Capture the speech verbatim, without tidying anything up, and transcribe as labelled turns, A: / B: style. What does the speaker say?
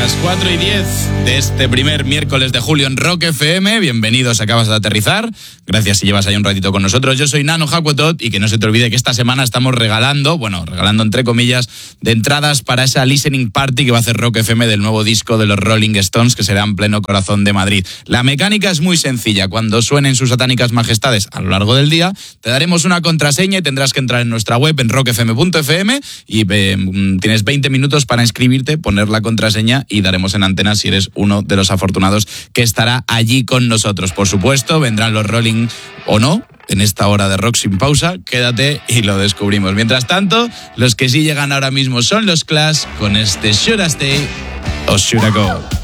A: las cuatro y diez de este primer miércoles de julio en Rock F M. Bienvenidos, acabas de aterrizar. Gracias si llevas ahí un ratito con nosotros. Yo soy Nano Hakuetot y que no se te olvide que esta semana estamos regalando, bueno, regalando entre comillas, de entradas para esa listening party que va a hacer Rock F M del nuevo disco de los Rolling Stones, que será en pleno corazón de Madrid. La mecánica es muy sencilla. Cuando suenen sus satánicas majestades a lo largo del día, te daremos una contraseña y tendrás que entrar en nuestra web en rock f m punto f m y eh, tienes veinte minutos para inscribirte, poner la contraseña y daremos en antena si eres uno de los afortunados que estará allí con nosotros. Por supuesto, vendrán los Rolling o no en esta hora de rock sin pausa. Quédate y lo descubrimos. Mientras tanto, los que sí llegan ahora mismo son los Clash con este Should I Stay o Should I Go.